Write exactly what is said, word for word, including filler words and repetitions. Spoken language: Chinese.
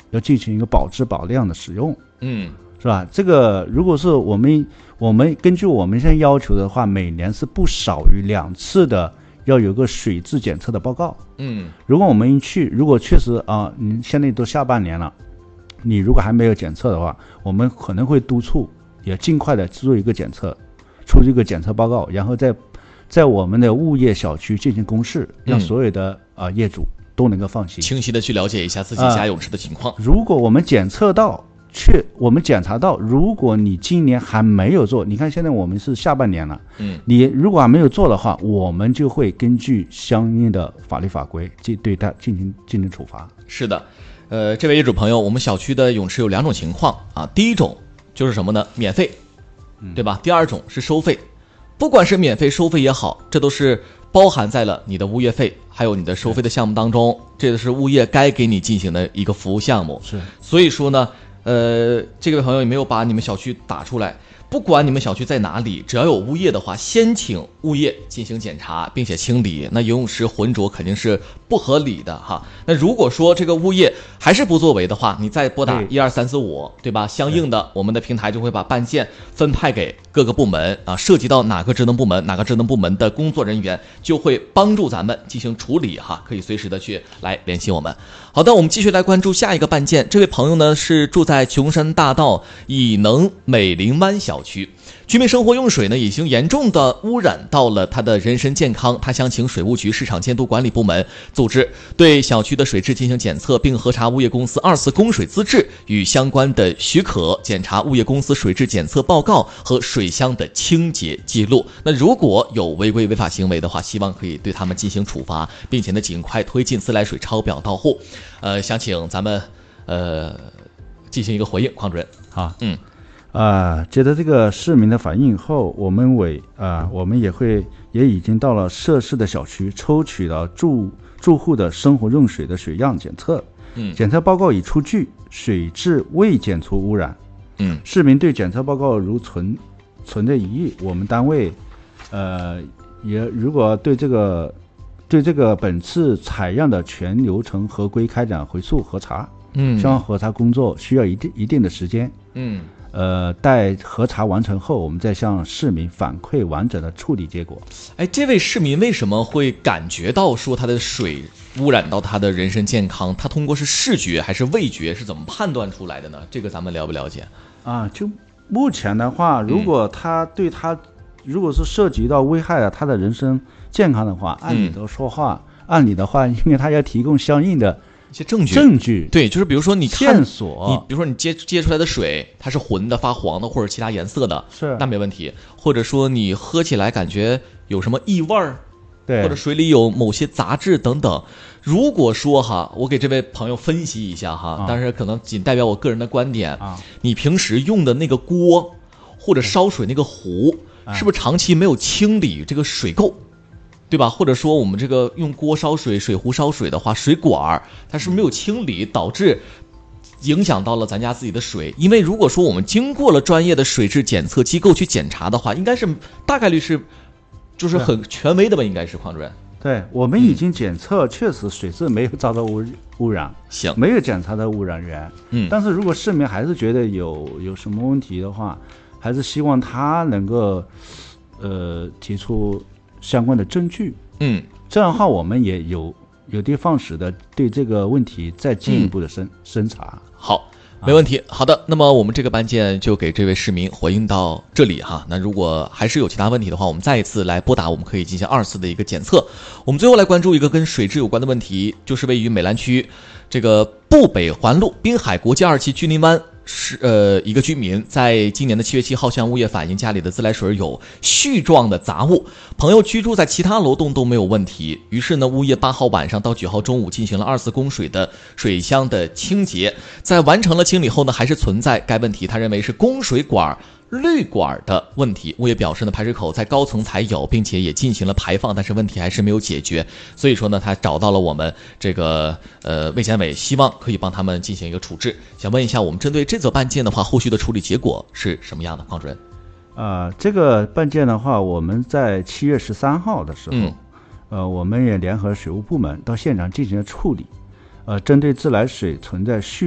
要进行一个保质保量的使用， 嗯， 是吧？这个如果是我们我们根据我们现在要求的话，每年是不少于两次的要有个水质检测的报告。 嗯， 如果我们一去，如果确实啊，你现在都下半年了，你如果还没有检测的话，我们可能会督促也尽快的做一个检测，出一个检测报告，然后在在我们的物业小区进行公示，让所有的啊、呃、业主都能够放心， 清晰的去了解一下自己家泳池的情况。 呃、如果我们检测到，确我们检查到，如果你今年还没有做，你看现在我们是下半年了， 嗯， 你如果还没有做的话，我们就会根据相应的法律法规进对它进行进行处罚。 是的，呃，这位业主朋友，我们小区的泳池有两种情况啊，第一种就是什么呢？免费，对吧？第二种是收费。不管是免费收费也好，这都是包含在了你的物业费还有你的收费的项目当中，这个是物业该给你进行的一个服务项目。 是， 所以说呢，呃，这位朋友也没有把你们小区打出来，不管你们小区在哪里，只要有物业的话，先请物业进行检查并且清理。那游泳池浑浊肯定是不合理的哈。那如果说这个物业还是不作为的话，你再拨打一二三四五，对吧？相应的，我们的平台就会把办件分派给各个部门啊，涉及到哪个职能部门，哪个职能部门的工作人员就会帮助咱们进行处理哈，可以随时的去来联系我们。好的，我们继续来关注下一个办件。这位朋友呢是住在琼山大道以能美林湾小区，居民生活用水呢已经严重的污染到了他的人身健康，他想请水务局市场监督管理部门组织对小区的水质进行检测，并核查物业公司二次供水资质与相关的许可，检查物业公司水质检测报告和水箱的清洁记录。那如果有违规违法行为的话，希望可以对他们进行处罚，并且呢尽快推进自来水抄表到户。呃，想请咱们呃进行一个回应，邝主任。 好， 嗯。 啊、呃，接着这个市民的反映后，我们委啊、呃，我们也会也已经到了涉事的小区，抽取了住住户的生活用水的水样检测， 嗯， 检测报告已出具，水质未检出污染， 嗯， 市民对检测报告如存存在疑义，我们单位呃也如果对这个对这个本次采样的全流程合规开展回溯核查， 嗯， 相关核查工作需要一定一定的时间， 嗯。 呃，待核查完成后，我们再向市民反馈完整的处理结果。 哎，这位市民为什么会感觉到说他的水污染到他的人身健康？他通过是视觉还是味觉，是怎么判断出来的呢？这个咱们了不了解？ 啊，就目前的话，如果他对他、嗯、如果是涉及到危害了他的人身健康的话，按理的说话，嗯、按理的话，因为他要提供相应的。 一些证据， 证据对，就是比如说你看线索， 你比如说你接接出来的水，它是浑的、发黄的或者其他颜色的， 是那没问题。或者说你喝起来感觉有什么异味儿， 对， 或者水里有某些杂质等等。如果说哈，我给这位朋友分析一下哈，啊、但是可能仅代表我个人的观点啊。 你平时用的那个锅或者烧水那个壶， 啊、 是不是长期没有清理这个水垢？对吧？或者说我们这个用锅烧水、水壶烧水的话，水管它是没有清理，导致影响到了咱家自己的水。因为如果说我们经过了专业的水质检测机构去检查的话，应该是大概率是就是很权威的吧？应该是邝主任。 对，我们已经检测，嗯、确实水质没有遭到污污染， 行， 没有检查到污染源。 嗯， 但是如果市民还是觉得有有什么问题的话，还是希望他能够呃提出相关的证据， 嗯， 这样的话我们也有有的放矢的对这个问题再进一步的审审查。 好，没问题。好的，那么我们这个班件就给这位市民回应到这里哈。那如果还是有其他问题的话，我们再一次来拨打，我们可以进行二次的一个检测。我们最后来关注一个跟水质有关的问题，就是位于美兰区这个步北环路滨海国际二期居民湾。是呃，一个居民在今年的七月七号向物业反映家里的自来水有絮状的杂物，朋友居住在其他楼栋都没有问题，于是呢，物业八号晚上到九号中午进行了二次供水的水箱的清洁，在完成了清理后呢，还是存在该问题，他认为是供水管滤管的问题。物业表示呢，排水口在高层才有，并且也进行了排放，但是问题还是没有解决。所以说呢，他找到了我们这个呃卫健委，希望可以帮他们进行一个处置。想问一下，我们针对这则办件的话，后续的处理结果是什么样的，邝主任？ 呃，这个办件的话，我们在七月十三号的时候， 嗯， 呃，我们也联合水务部门到现场进行了处理。呃，针对自来水存在絮